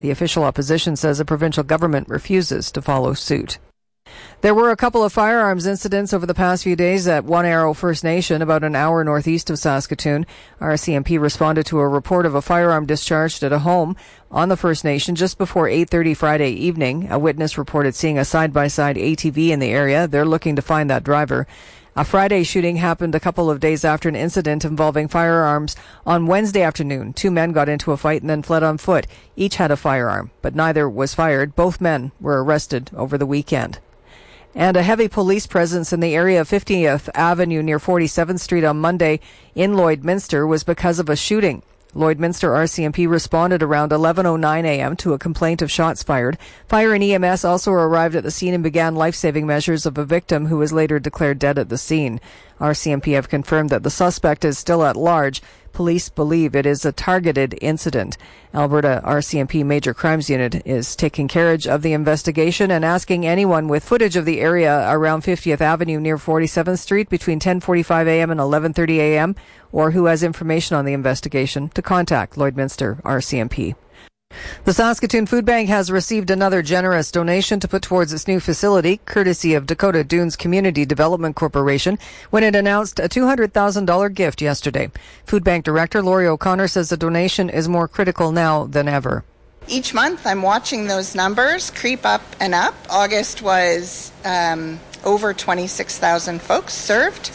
The official opposition says the provincial government refuses to follow suit. There were a couple of firearms incidents over the past few days at One Arrow First Nation, about an hour northeast of Saskatoon. RCMP responded to a report of a firearm discharged at a home on the First Nation just before 8:30 Friday evening. A witness reported seeing a side-by-side ATV in the area. They're looking to find that driver. A Friday shooting happened a couple of days after an incident involving firearms on Wednesday afternoon. Two men got into a fight and then fled on foot. Each had a firearm, but neither was fired. Both men were arrested over the weekend. And a heavy police presence in the area of 50th Avenue near 47th Street on Monday in Lloydminster was because of a shooting. Lloydminster RCMP responded around 11:09 a.m. to a complaint of shots fired. Fire and EMS also arrived at the scene and began life-saving measures of a victim who was later declared dead at the scene. RCMP have confirmed that the suspect is still at large. Police believe it is a targeted incident. Alberta RCMP Major Crimes Unit is taking carriage of the investigation and asking anyone with footage of the area around 50th Avenue near 47th Street between 10:45 a.m. and 11:30 a.m. or who has information on the investigation to contact Lloydminster RCMP. The Saskatoon Food Bank has received another generous donation to put towards its new facility, courtesy of Dakota Dunes Community Development Corporation, when it announced a $200,000 gift yesterday. Food Bank Director Laurie O'Connor says the donation is more critical now than ever. Each month I'm watching those numbers creep up and up. August was over 26,000 folks served.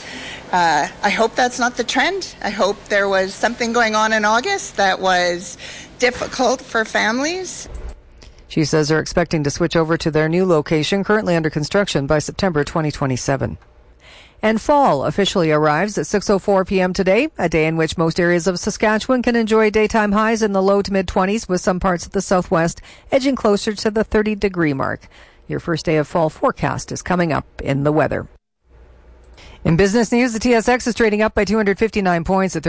I hope that's not the trend. I hope there was something going on in August that was difficult for families. She says they're expecting to switch over to their new location, currently under construction, by September 2027. And fall officially arrives at 6:04 p.m. today, a day in which most areas of Saskatchewan can enjoy daytime highs in the low to mid-20s, with some parts of the southwest edging closer to the 30-degree mark. Your first day of fall forecast is coming up in the weather. In business news, the TSX is trading up by 259 points at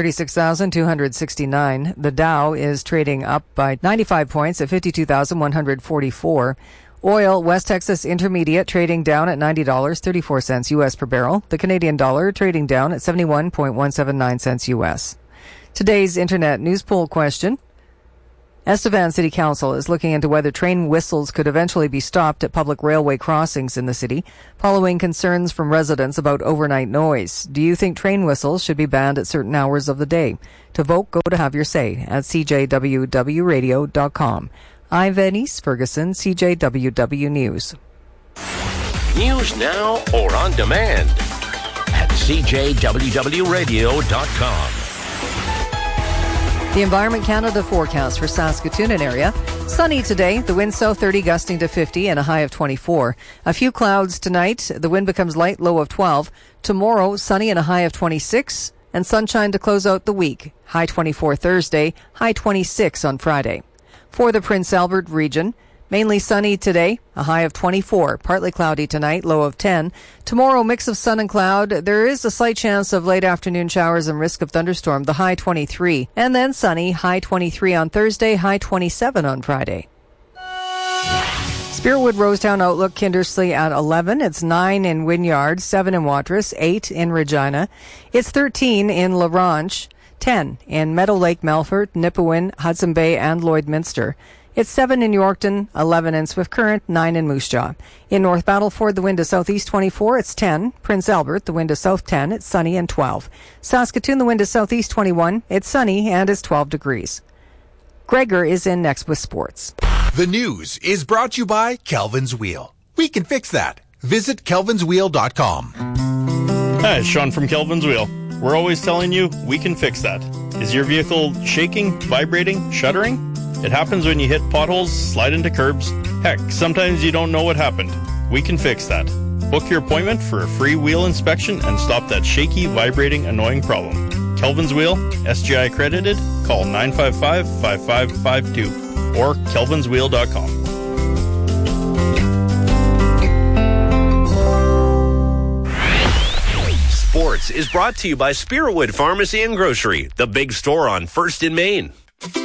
36,269. The Dow is trading up by 95 points at 52,144. Oil, West Texas Intermediate, trading down at $90.34 U.S. per barrel. The Canadian dollar trading down at 71.179 cents U.S. Today's Internet news poll question. Estevan City Council is looking into whether train whistles could eventually be stopped at public railway crossings in the city, following concerns from residents about overnight noise. Do you think train whistles should be banned at certain hours of the day? To vote, go to have your say at cjwwradio.com. I'm Venice Ferguson, CJWW News. News now or on demand at cjwwradio.com. The Environment Canada forecast for Saskatoon and area. Sunny today, the wind south 30 gusting to 50 and a high of 24. A few clouds tonight, the wind becomes light, low of 12. Tomorrow, sunny and a high of 26 and sunshine to close out the week. High 24 Thursday, high 26 on Friday. For the Prince Albert region, mainly sunny today, a high of 24. Partly cloudy tonight, low of 10. Tomorrow, mix of sun and cloud. There is a slight chance of late afternoon showers and risk of thunderstorm, the high 23. And then sunny, high 23 on Thursday, high 27 on Friday. Spearwood Rosetown Outlook, Kindersley at 11. It's 9 in Wynyard, 7 in Watrous, 8 in Regina. It's 13 in La Ronge, 10 in Meadow Lake, Melfort, Nipawin, Hudson Bay, and Lloydminster. It's 7 in Yorkton, 11 in Swift Current, 9 in Moose Jaw. In North Battleford, the wind is southeast 24, it's 10. Prince Albert, the wind is south 10, it's sunny and 12. Saskatoon, the wind is southeast 21, it's sunny and it's 12 degrees. Gregor is in next with sports. The news is brought to you by Kelvin's Wheel. We can fix that. Visit kelvinswheel.com. Hi, it's Sean from Kelvin's Wheel. We're always telling you we can fix that. Is your vehicle shaking, vibrating, shuddering? It happens when you hit potholes, slide into curbs. Heck, sometimes you don't know what happened. We can fix that. Book your appointment for a free wheel inspection and stop that shaky, vibrating, annoying problem. Kelvin's Wheel, SGI accredited. Call 955-5552 or kelvinswheel.com. Sports is brought to you by Spearwood Pharmacy and Grocery, the big store on 1st in Main.